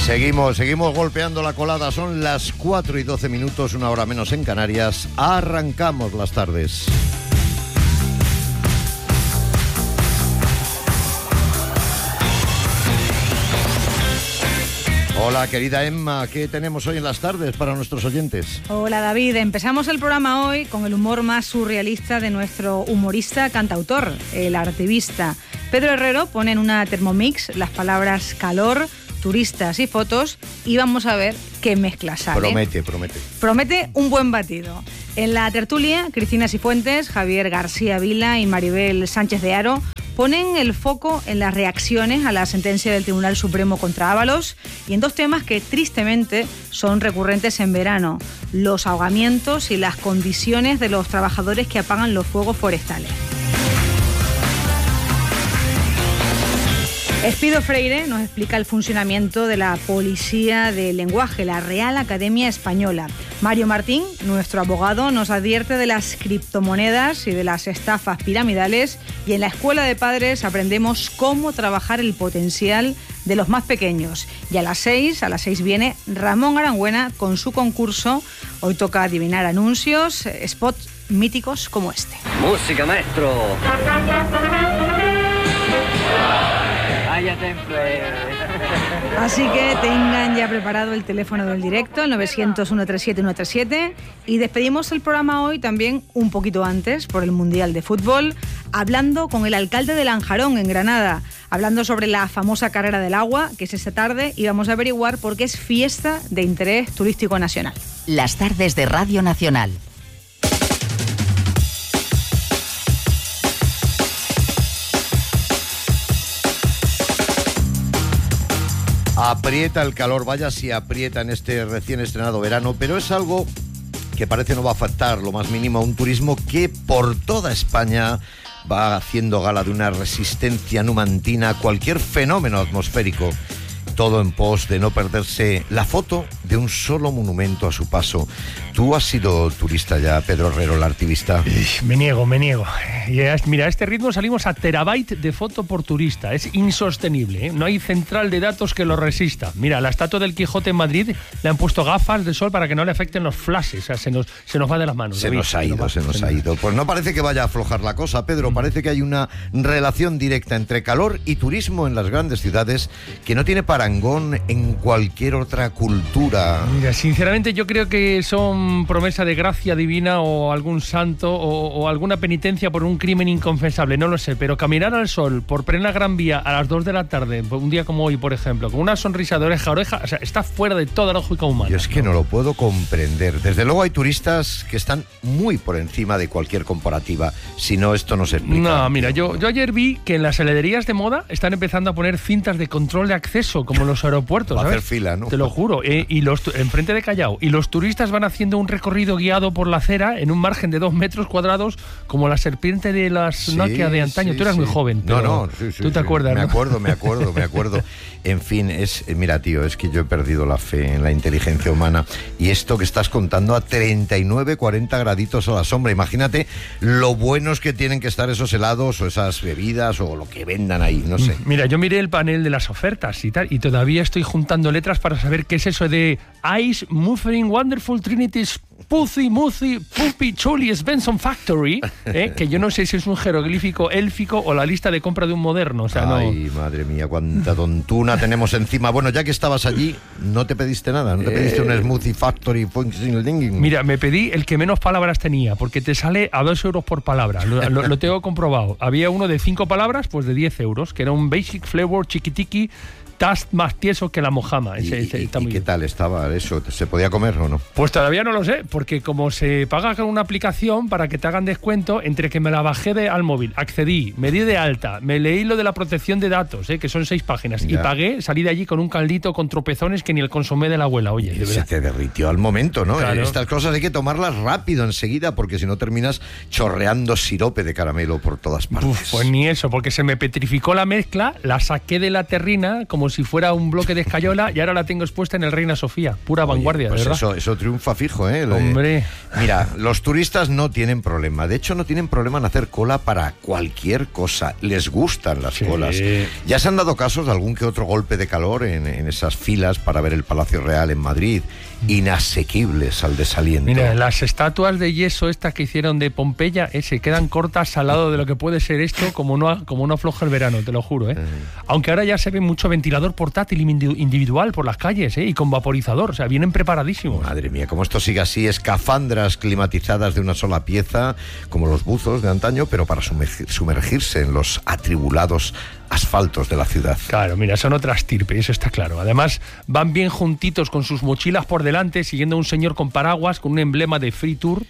Seguimos golpeando la colada. Son las 4:12, una hora menos en Canarias. Arrancamos las tardes. Hola, querida Emma, ¿qué tenemos hoy en las tardes para nuestros oyentes? Hola, David. Empezamos el programa hoy con el humor más surrealista de nuestro humorista cantautor, el artivista. Pedro Herrero pone en una Thermomix las palabras calor, turistas y fotos y vamos a ver qué mezcla sale. Promete un buen batido. En la tertulia, Cristina Cifuentes, Javier García Vila y Maribel Sánchez de Haro ponen el foco en las reacciones a la sentencia del Tribunal Supremo contra Ábalos y en dos temas que tristemente son recurrentes en verano: los ahogamientos y las condiciones de los trabajadores que apagan los fuegos forestales. Espido Freire nos explica el funcionamiento de la Policía del Lenguaje, la Real Academia Española. Mario Martín, nuestro abogado, nos advierte de las criptomonedas y de las estafas piramidales, y en la Escuela de Padres aprendemos cómo trabajar el potencial de los más pequeños. Y a las 6 viene Ramón Arangüena con su concurso. Hoy toca adivinar anuncios, spots míticos como este. ¡Música, maestro! Así que tengan ya preparado el teléfono del directo, el 900-137-137, y despedimos el programa hoy también un poquito antes por el Mundial de Fútbol, hablando con el alcalde de Lanjarón, en Granada, hablando sobre la famosa carrera del agua, que es esta tarde, y vamos a averiguar por qué es fiesta de interés turístico nacional. Las tardes de Radio Nacional. Aprieta el calor, vaya si aprieta en este recién estrenado verano, pero es algo que parece no va a afectar lo más mínimo a un turismo que por toda España va haciendo gala de una resistencia numantina a cualquier fenómeno atmosférico. Todo en pos de no perderse la foto de un solo monumento a su paso. ¿Tú has sido turista ya, Pedro Herrero, el artivista? Me niego. Mira, a este ritmo salimos a terabyte de foto por turista. Es insostenible, ¿eh? No hay central de datos que lo resista. Mira, la estatua del Quijote en Madrid le han puesto gafas de sol para que no le afecten los flashes. O sea, se nos va de las manos. Se nos ha ido. Pues no parece que vaya a aflojar la cosa, Pedro. Parece que hay una relación directa entre calor y turismo en las grandes ciudades que no tiene parangón en cualquier otra cultura. Mira, sinceramente yo creo que son promesa de gracia divina o algún santo o alguna penitencia por un crimen inconfesable, no lo sé, pero caminar al sol por plena Gran Vía a las 2 de la tarde, un día como hoy, por ejemplo, con una sonrisa de oreja a oreja, o sea, está fuera de toda lógica humana. Yo es que no lo puedo comprender. Desde luego hay turistas que están muy por encima de cualquier comparativa, si no esto no se explica. No, mira, yo ayer vi que en las heladerías de moda están empezando a poner cintas de control de acceso, como los aeropuertos, va a ¿sabes? hacer fila, ¿no? Te lo juro, enfrente de Callao, y los turistas van haciendo un recorrido guiado por la acera en un margen de 2 metros cuadrados, como la serpiente de las Nokia de antaño. Tú eras muy joven, pero tú te acuerdas, me ¿no? acuerdo. En fin, mira, tío, es que yo he perdido la fe en la inteligencia humana, y esto que estás contando a 39, 40 graditos a la sombra, imagínate lo buenos que tienen que estar esos helados o esas bebidas o lo que vendan ahí, no sé. Mira, yo miré el panel de las ofertas y tal, y todavía estoy juntando letras para saber qué es eso de Ice Muffin Wonderful Trinity's Pussy Puppy Chuli Svensson Factory, que yo no sé si es un jeroglífico élfico o la lista de compra de un moderno. O sea, ay, no. Madre mía, cuánta tontuna tenemos encima. Bueno, ya que estabas allí, ¿no te pediste nada? ¿No te pediste un Smoothie Factory? Mira, me pedí el que menos palabras tenía, porque te sale a 2 euros por palabra. Lo tengo comprobado. Había uno de 5 palabras, pues de 10 euros, que era un Basic Flavor Chiquitiqui Tast más tieso que la mojama. ¿Y qué tal estaba eso? ¿Se podía comer o no? Pues todavía no lo sé, porque como se paga con una aplicación para que te hagan descuento, entre que me la bajé al móvil, accedí, me di de alta, me leí lo de la protección de datos, que son 6 páginas, ya. Y pagué, salí de allí con un caldito con tropezones que ni el consomé de la abuela, oye. Y se te derritió al momento, ¿no? Claro. Estas cosas hay que tomarlas rápido, enseguida, porque si no terminas chorreando sirope de caramelo por todas partes. Pues ni eso, porque se me petrificó la mezcla, la saqué de la terrina como como si fuera un bloque de escayola y ahora la tengo expuesta en el Reina Sofía. Pura vanguardia, pues de verdad. Eso triunfa fijo, ¿eh? Hombre. Mira, los turistas no tienen problema. De hecho, no tienen problema en hacer cola para cualquier cosa. Les gustan las colas. Ya se han dado casos de algún que otro golpe de calor en esas filas para ver el Palacio Real en Madrid. Inasequibles al desaliento. Mira, las estatuas de yeso estas que hicieron de Pompeya se quedan cortas al lado de lo que puede ser esto, como no afloja el verano, te lo juro, ¿eh? Aunque ahora ya se ve mucho ventilador portátil individual por las calles, y con vaporizador, o sea, vienen preparadísimos. Madre mía, como esto sigue así, escafandras climatizadas de una sola pieza, como los buzos de antaño, pero para sumergirse en los atribulados asfaltos de la ciudad. Claro, mira, son otra estirpe, eso está claro. Además, van bien juntitos con sus mochilas por delante, siguiendo a un señor con paraguas, con un emblema de Free Tour.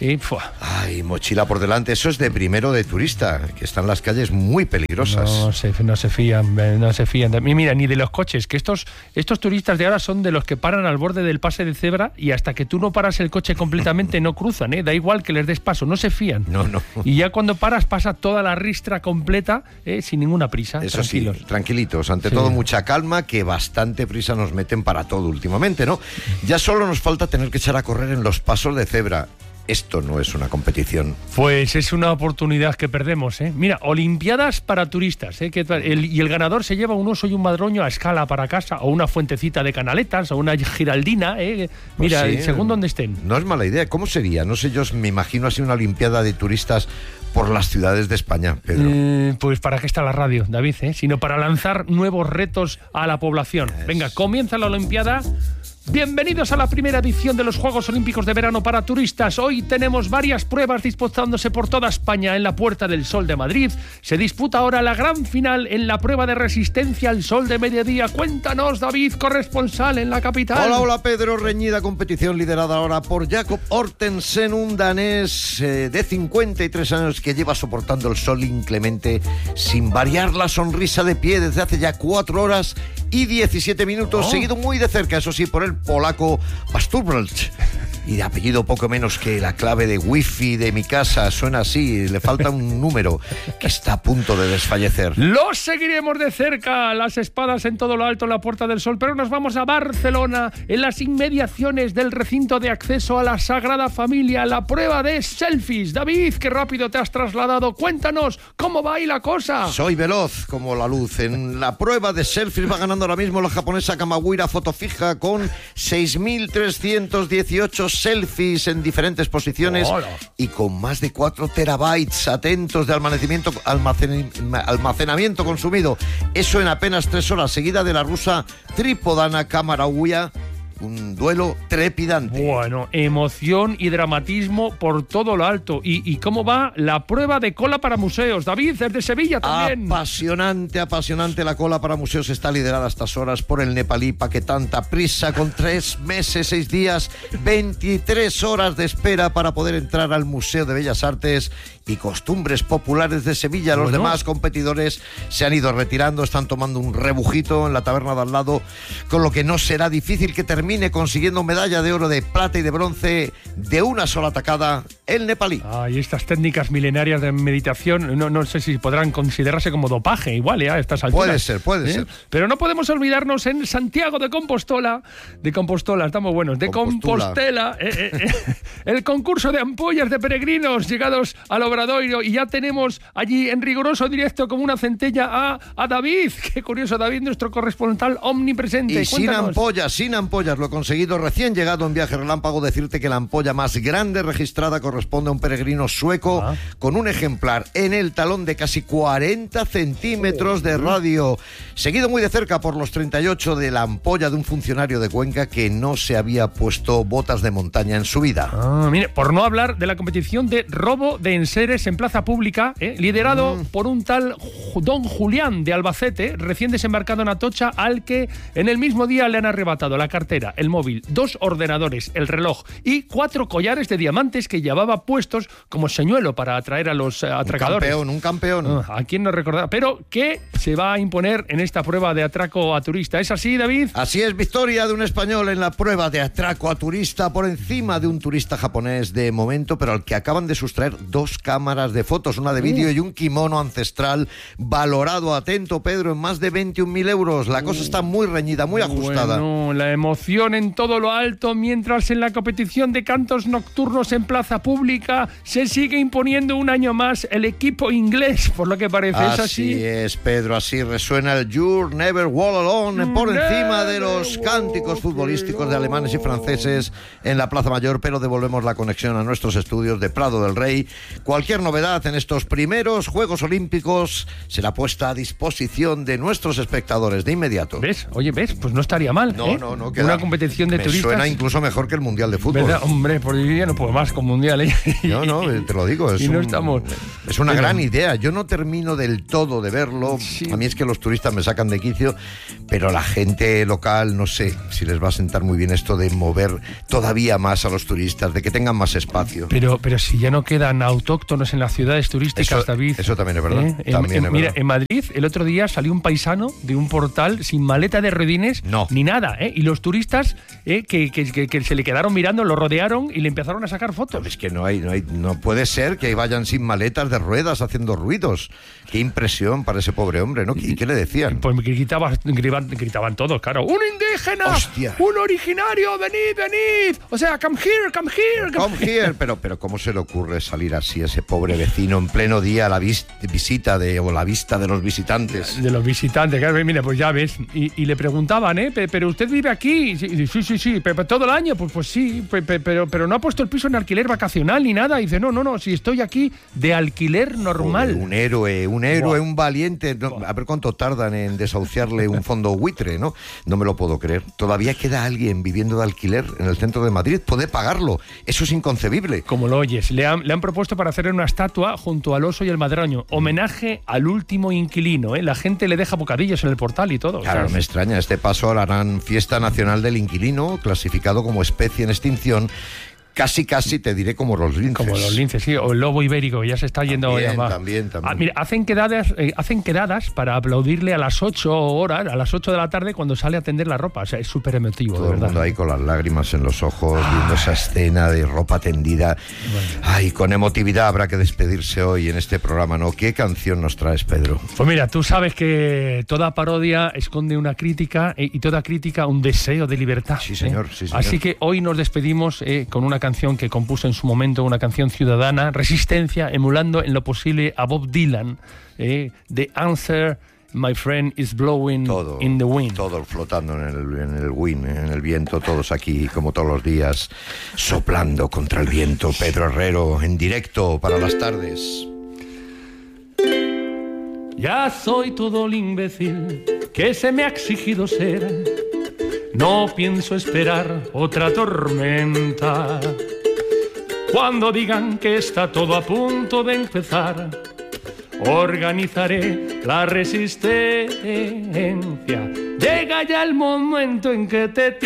Ay, mochila por delante, eso es de primero de turista, que están las calles muy peligrosas. No se fían. Mira, ni de los coches, que estos turistas de ahora son de los que paran al borde del pase de cebra y hasta que tú no paras el coche completamente no cruzan, da igual que les des paso, no se fían. No. Y ya cuando paras pasa toda la ristra completa, sin ninguna prisa. Eso tranquilos. Sí, tranquilitos, ante todo mucha calma, que bastante prisa nos meten para todo últimamente, ¿no? Ya solo nos falta tener que echar a correr en los pasos de cebra. Esto no es una competición. Pues es una oportunidad que perdemos, ¿eh? Mira, Olimpiadas para turistas, ¿eh? Y el ganador se lleva un oso y un madroño a escala para casa, o una fuentecita de canaletas, o una giraldina, ¿eh? Mira, pues sí, según donde estén. No es mala idea. ¿Cómo sería? No sé, yo me imagino así una Olimpiada de turistas por las ciudades de España, Pedro. Pues para qué está la radio, David, sino para lanzar nuevos retos a la población. Venga, comienza la Olimpiada. Bienvenidos a la primera edición de los Juegos Olímpicos de Verano para turistas. Hoy tenemos varias pruebas disputándose por toda España. En la Puerta del Sol de Madrid se disputa ahora la gran final en la prueba de resistencia al sol de mediodía. Cuéntanos, David, corresponsal en la capital. Hola, Pedro. Reñida competición liderada ahora por Jakob Ortensen, un danés de 53 años que lleva soportando el sol inclemente sin variar la sonrisa de pie desde hace ya 4 horas y 17 minutos, seguido muy de cerca, eso sí, por el polaco Pasturbelch. Y de apellido poco menos que la clave de wifi de mi casa, suena así, le falta un número, que está a punto de desfallecer. Los seguiremos de cerca, las espadas en todo lo alto en la Puerta del Sol, pero nos vamos a Barcelona, en las inmediaciones del recinto de acceso a la Sagrada Familia, la prueba de selfies. David, qué rápido te has trasladado, cuéntanos, ¿cómo va ahí la cosa? Soy veloz como la luz. En la prueba de selfies va ganando ahora mismo la japonesa Kamawira Fotofija con 6.318 selfies en diferentes posiciones. ¡Hola! Y con más de 4 terabytes atentos de almacenamiento consumido. Eso en apenas 3 horas, seguida de la rusa Tripodana Kamarauya. Un duelo trepidante. Bueno, emoción y dramatismo por todo lo alto. ¿Y cómo va la prueba de cola para museos? David, desde Sevilla también. Apasionante la cola para museos. Está liderada a estas horas por el nepalí Paquetanta Prisa, con 3 meses, 6 días, 23 horas de espera para poder entrar al Museo de Bellas Artes y Costumbres Populares de Sevilla. Los demás competidores se han ido retirando, están tomando un rebujito en la taberna de al lado, con lo que no será difícil que termine consiguiendo medalla de oro, de plata y de bronce de una sola tacada el nepalí. Y estas técnicas milenarias de meditación, no sé si podrán considerarse como dopaje, igual, a estas alturas. Puede ser. Pero no podemos olvidarnos en Santiago de Compostela, estamos buenos, de Compostela, el concurso de ampollas de peregrinos llegados al Obradoiro, y ya tenemos allí en riguroso directo como una centella a David. Qué curioso, David, nuestro corresponsal omnipresente. Y sin ampollas, lo he conseguido recién llegado en viaje relámpago, decirte que la ampolla más grande registrada corresponde a un peregrino sueco con un ejemplar en el talón de casi 40 centímetros de radio, seguido muy de cerca por los 38 de la ampolla de un funcionario de Cuenca que no se había puesto botas de montaña en su vida. Mire, por no hablar de la competición de robo de enseres en plaza pública, liderado por un tal Don Julián de Albacete, recién desembarcado en Atocha, al que en el mismo día le han arrebatado la cartera, el móvil, 2 ordenadores, el reloj y 4 collares de diamantes que llevaba puestos como señuelo para atraer a los atracadores. Un campeón. ¿A quién no recordará? Pero que se va a imponer en esta prueba de atraco a turista. ¿Es así, David? Así es, victoria de un español en la prueba de atraco a turista por encima de un turista japonés de momento, pero al que acaban de sustraer 2 cámaras de fotos, una de vídeo y un kimono ancestral valorado, atento Pedro, en más de 21.000 euros. La cosa está muy reñida, muy ajustada. Bueno, la emoción en todo lo alto, mientras en la competición de cantos nocturnos en plaza pública se sigue imponiendo un año más el equipo inglés, por lo que parece. ¿Es así? Así es, Pedro, así resuena el You'll Never Walk Alone por encima de los cánticos futbolísticos de alemanes y franceses en la Plaza Mayor, pero devolvemos la conexión a nuestros estudios de Prado del Rey. Cualquier novedad en estos primeros Juegos Olímpicos será puesta a disposición de nuestros espectadores de inmediato. ¿Ves? Oye, ¿ves? Pues no estaría mal. No, queda. Una competición de turistas. Suena incluso mejor que el Mundial de Fútbol. ¿Verdad? Hombre, por hoy día no puedo más con Mundial, ¿eh? No, te lo digo. Y no estamos. Es una gran idea. Yo no termino del todo de verlo. Sí. A mí es que los turistas me sacan de quicio, pero la gente local, no sé si les va a sentar muy bien esto de mover todavía más a los turistas, de que tengan más espacio. Pero si ya no quedan autóctonos en las ciudades turísticas, David. Eso también es verdad. También es mira, verdad. en Madrid el otro día salió un paisano de un portal sin maleta de ruedines ni nada, y los turistas que se le quedaron mirando, lo rodearon y le empezaron a sacar fotos. Es que no puede ser que vayan sin maletas de ruedas haciendo ruidos. Qué impresión para ese pobre hombre, ¿no? ¿Y qué le decían? Pues gritaban todos, claro. ¡Un indígena! ¡Hostia! ¡Un originario! ¡Venid! O sea, come here. Pero ¿cómo se le ocurre salir así a ese pobre vecino en pleno día a la visita o la vista de los visitantes? De los visitantes, claro, mira, pues ya ves. Y le preguntaban, ¿pero usted vive aquí? Sí, pero todo el año. Pues sí, pero no ha puesto el piso en alquiler vacacional ni nada. Y dice, no, si estoy aquí de alquiler normal. Un héroe, un valiente. A ver cuánto tardan en desahuciarle un fondo buitre, ¿no? No me lo puedo creer. ¿Todavía queda alguien viviendo de alquiler en el centro de Madrid? ¿Puede pagarlo? Eso es inconcebible. Como lo oyes, le han propuesto para hacer una estatua junto al oso y el madroño. Homenaje al último inquilino, ¿eh? La gente le deja bocadillos en el portal y todo. Claro, me extraña. Este paso la harán Fiesta Nacional del Inquilino, clasificado como especie en extinción. Casi te diré como los linces. Como los linces, sí, o el lobo ibérico, ya se está yendo. También. Mira, hacen quedadas para aplaudirle a las 8 horas, a las 8 de la tarde, cuando sale a tender la ropa. O sea, es súper emotivo, todo de verdad. El mundo ahí con las lágrimas en los ojos, viendo esa escena de ropa tendida. Bueno. Ay, con emotividad habrá que despedirse hoy en este programa, ¿no? ¿Qué canción nos traes, Pedro? Pues mira, tú sabes que toda parodia esconde una crítica y toda crítica un deseo de libertad. Sí, señor. Así que hoy nos despedimos con una canción que compuso en su momento, una canción ciudadana, Resistencia, emulando en lo posible a Bob Dylan. The answer, my friend, is blowing in the wind. Todo flotando en el wind, en el viento, todos aquí, como todos los días, soplando contra el viento. Pedro Herrero, en directo para las tardes. Ya soy todo el imbécil que se me ha exigido ser. No pienso esperar otra tormenta. Cuando digan que está todo a punto de empezar, organizaré la resistencia. Llega ya el momento en que te